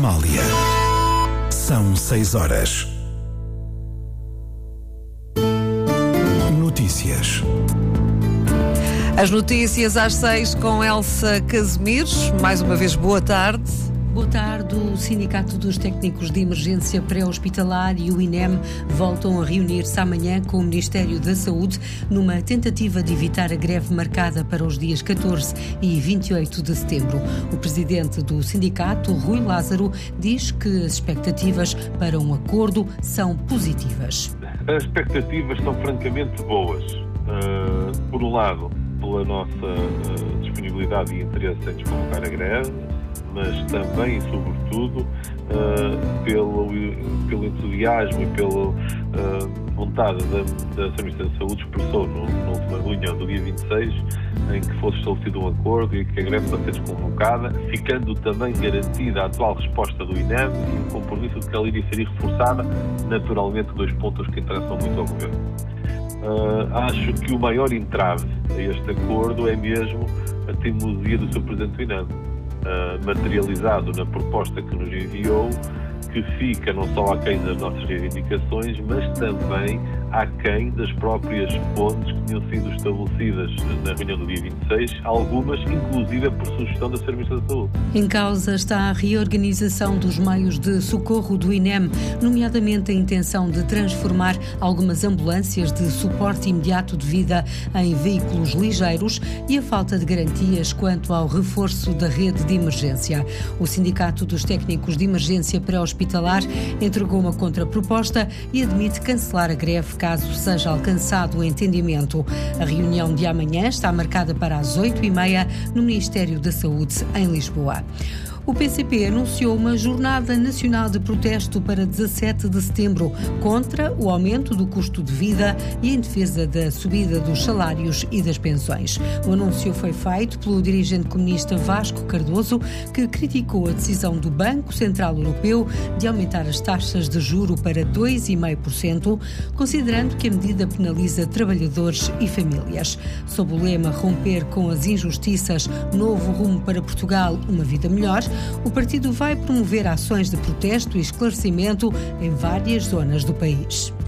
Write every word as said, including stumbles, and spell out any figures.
Amália. São seis horas. Notícias. As notícias às seis com Elsa Casimirs. Mais uma vez, boa tarde. Boa tarde. O Sindicato dos Técnicos de Emergência Pré-Hospitalar e o I N E M voltam a reunir-se amanhã com o Ministério da Saúde numa tentativa de evitar a greve marcada para os dias catorze e vinte e oito de setembro. O presidente do sindicato, Rui Lázaro, diz que as expectativas para um acordo são positivas. As expectativas são francamente boas. Uh, por um lado, pela nossa uh, disponibilidade e interesse em desconvocar a greve, mas também e sobretudo uh, pelo, pelo entusiasmo e pela uh, vontade da, da Ministra da Saúde expressou no, na última reunião do dia vinte e seis, em que fosse estabelecido um acordo e que a greve fosse desconvocada, ficando também garantida a atual resposta do I N E M e o compromisso de que ela iria ser reforçada, naturalmente dois pontos que interessam muito ao Governo. Uh, acho que o maior entrave a este acordo é mesmo a teimosia do seu Presidente do I N E M. Uh, materializado na proposta que nos enviou, que fica não só aquém das nossas reivindicações, mas também aquém das próprias pontes que tinham sido estabelecidas na reunião do dia vinte e seis, algumas inclusive por sugestão da senhora Ministra da Saúde. Em causa está a reorganização dos meios de socorro do I N E M, nomeadamente a intenção de transformar algumas ambulâncias de suporte imediato de vida em veículos ligeiros e a falta de garantias quanto ao reforço da rede de emergência. O Sindicato dos Técnicos de Emergência Pré-Hospitalar entregou uma contraproposta e admite cancelar a greve caso seja alcançado o entendimento. A reunião de amanhã está marcada para as oito e meia no Ministério da Saúde, em Lisboa. O P C P anunciou uma jornada nacional de protesto para dezassete de setembro contra o aumento do custo de vida e em defesa da subida dos salários e das pensões. O anúncio foi feito pelo dirigente comunista Vasco Cardoso, que criticou a decisão do Banco Central Europeu de aumentar as taxas de juro para dois vírgula cinco por cento, considerando que a medida penaliza trabalhadores e famílias. Sob o lema Romper com as injustiças, novo rumo para Portugal, uma vida melhor, o partido vai promover ações de protesto e esclarecimento em várias zonas do país.